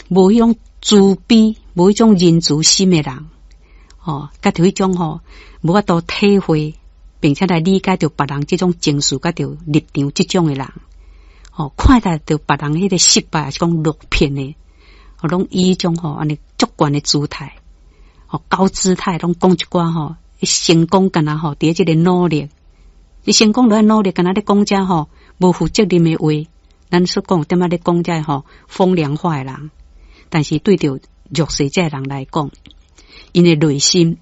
无迄种自卑，无迄种仁慈心的人，甲着迄种无法度体会，并且来理解着别人这种情绪，甲着立场这种的人，看待着别人迄个失败，还是讲落骗的，拢以迄种安尼足悬的姿态，高姿态，拢讲一寡成功干那伫咧这个努力，你成功落努力干那咧讲遮无负责任的话，咱所讲点仔咧讲遮风凉话的人，但是对着弱势者人来讲，因的内心，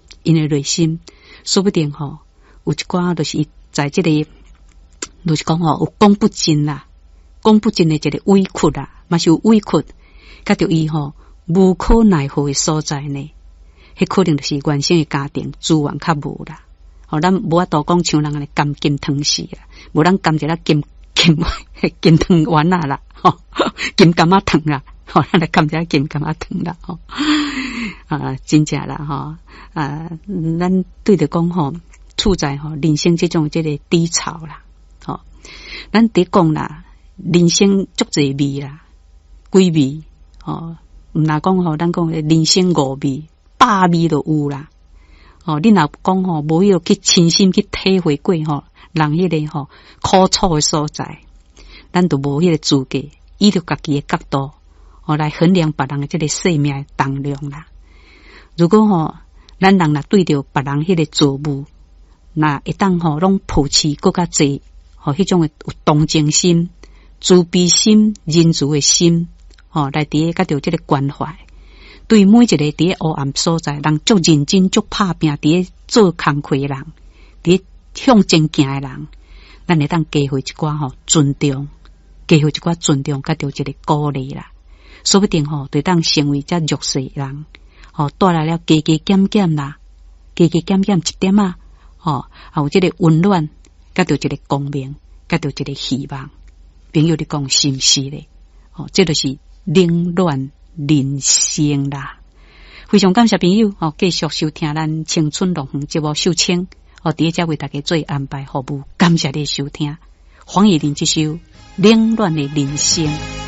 说不定有一寡就是在这个，就是讲有讲不尽啦，讲不尽的一个委屈啦，嘛是有委屈，甲着伊无可奈何的所在呢。迄可能就是原生的家庭资源较无啦，咱无法度讲像人安尼甘金汤匙啊，无咱甘一粒金汤丸啊啦，金柑仔汤啦，咱来甘一粒金柑仔汤啦，真正啦咱对着讲处在人生这种这个低潮啦，咱得讲啦，人生足侪味啦，几味毋若讲咱讲人生5味。8味都有啦，你若讲无迄个去亲身去体会过人迄个苦楚的所在，咱都无迄个资格，以着家己的角度来衡量别人的这个生命的重量啦。如果咱人若对着别人迄个做务，那会当拢抱持更加侪迄种的有同情心、慈悲心、仁慈的心，来伫咧甲着这个关怀。对每一个伫咧黑暗所在，人足认真、足拍拼，伫咧做工课的人，伫咧向前行的人，咱会当加回一寡尊重，加回一寡尊重，甲着一个鼓励啦。说不定就当成为遮弱势人，带来了加减减啦，加减减一点啊，还有这个温暖，甲着一个光明，甲着一个希望。朋友你讲是毋是咧？这就是冷暖人生啦。非常感谢朋友继续收听咱青春乐园节目秀清伫咧遮为大家做安排服务，感谢你收听黄以玲这首冷暖的人生。